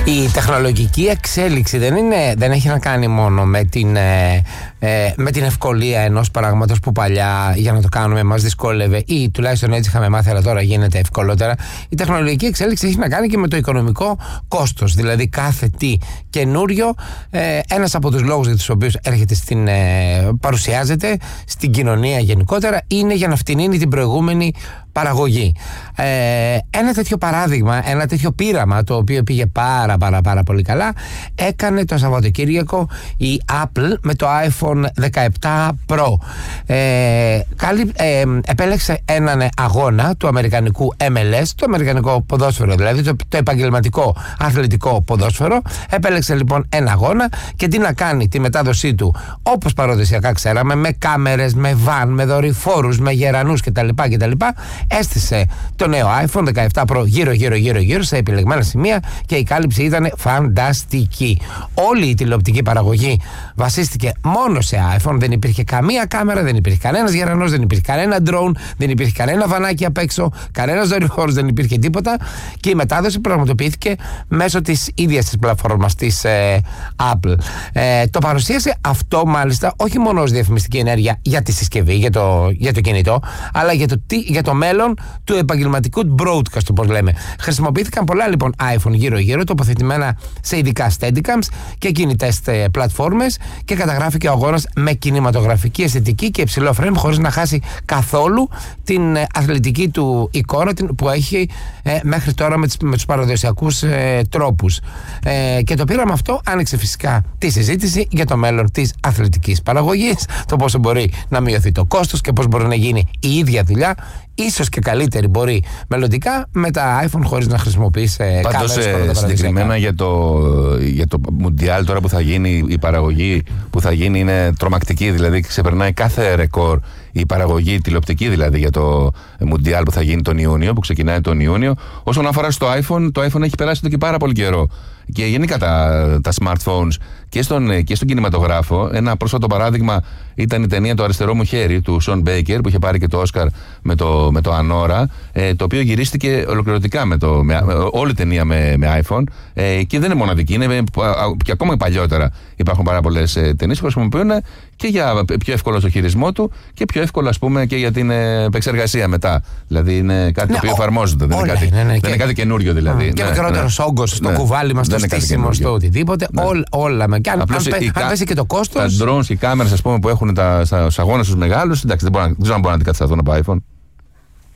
Η τεχνολογική εξέλιξη δεν έχει να κάνει μόνο με την ευκολία ενός πράγματος που παλιά για να το κάνουμε μας δυσκόλευε, ή τουλάχιστον έτσι είχαμε μάθει, αλλά τώρα γίνεται ευκολότερα. Η τεχνολογική εξέλιξη έχει να κάνει και με το οικονομικό κόστος. Δηλαδή κάθε τι καινούριο, ένας από τους λόγους για τους οποίους έρχεται παρουσιάζεται στην κοινωνία γενικότερα είναι για να φτηνίνει την προηγούμενη παραγωγή. Ένα τέτοιο παράδειγμα, ένα τέτοιο πείραμα, το οποίο πήγε πάρα πολύ καλά, έκανε το Σαββατοκύριακο η Apple με το iPhone 17 Pro. Επέλεξε έναν αγώνα του αμερικανικού MLS, το αμερικανικό ποδόσφαιρο, δηλαδή το επαγγελματικό αθλητικό ποδόσφαιρο. Επέλεξε λοιπόν ένα αγώνα και τι να κάνει τη μετάδοσή του, όπως παραδοσιακά ξέραμε, με κάμερες, με βαν, με δορυφόρους, με γερανούς κτλ. Έστησε το νέο iPhone 17 Pro γύρω σε επιλεγμένα σημεία και η κάλυψη ήταν φανταστική. Όλη η τηλεοπτική παραγωγή βασίστηκε μόνο σε iPhone. Δεν υπήρχε καμία κάμερα, δεν υπήρχε κανένας γερανός, δεν υπήρχε κανένα drone, δεν υπήρχε κανένα βανάκι απ' έξω, κανένας δορυφόρος, δεν υπήρχε τίποτα. Και η μετάδοση πραγματοποιήθηκε μέσω της ίδιας της πλατφόρμας της Apple. Το παρουσίασε αυτό μάλιστα όχι μόνο ως διαφημιστική ενέργεια για τη συσκευή, για το κινητό, αλλά για το μέλλον του επαγγελματικού broadcast, όπως λέμε. Χρησιμοποιήθηκαν πολλά λοιπόν iPhone γύρω-γύρω, τοποθετημένα σε ειδικά steadicams και κινητές πλατφόρμες, και καταγράφηκε ο αγώνας με κινηματογραφική αισθητική και υψηλό frame, χωρίς να χάσει καθόλου την αθλητική του εικόνα που έχει μέχρι τώρα με τους παραδοσιακούς τρόπους. Και το πείραμα αυτό άνοιξε φυσικά τη συζήτηση για το μέλλον της αθλητικής παραγωγής, το πόσο μπορεί να μειωθεί το κόστος και πώς μπορεί να γίνει η ίδια δουλειά, ίσως και καλύτερη μπορεί μελλοντικά, με τα iPhone, χωρίς να χρησιμοποιείς κάμερες. Πάντως συγκεκριμένα για το Mundial τώρα που θα γίνει, η παραγωγή που θα γίνει είναι τρομακτική, δηλαδή ξεπερνάει κάθε ρεκόρ η παραγωγή τηλεοπτική, δηλαδή για το Mundial που θα γίνει τον Ιούνιο, που ξεκινάει τον Ιούνιο. Όσον αφορά στο iPhone, το iPhone έχει περάσει εδώ και πάρα πολύ καιρό. Και γενικά τα smartphones και στον κινηματογράφο. Ένα πρόσφατο παράδειγμα ήταν η ταινία «Το αριστερό μου χέρι» του Σον Μπέικερ, που είχε πάρει και το Όσκαρ με το Ανώρα, το οποίο γυρίστηκε ολοκληρωτικά όλη η ταινία με iPhone, και δεν είναι μοναδική, είναι και ακόμα παλιότερα υπάρχουν πάρα πολλές ταινίες που χρησιμοποιούν και για πιο εύκολο στο χειρισμό του και πιο εύκολο, ας πούμε, και για την επεξεργασία μετά. Δηλαδή είναι κάτι το οποίο εφαρμόζεται, δεν είναι κάτι καινούριο δηλαδή. Και μικρότερος όγκος στο κουβάλι μας, στο στήσιμο, στο οτιδήποτε. Όλα με. Και αν πέσει και το κόστος. Τα drones και οι κάμερες, ας πούμε, που έχουν στους αγώνες τους μεγάλους, εντάξει, δεν ξέρω αν μπορούν να αντικατασταθούν από iPhone.